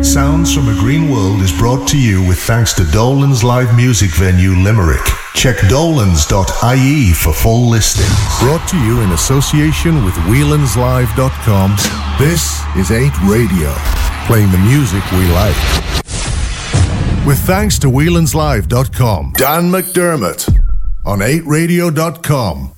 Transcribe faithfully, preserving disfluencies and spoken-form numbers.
Sounds from a Green World is brought to you with thanks to Dolan's live music venue Limerick. Check dolans dot I E for full listings. Brought to you in association with whelans live dot com. This is eight Radio, playing the music we like. With thanks to whelans live dot com. Dan McDermott on eight radio dot com.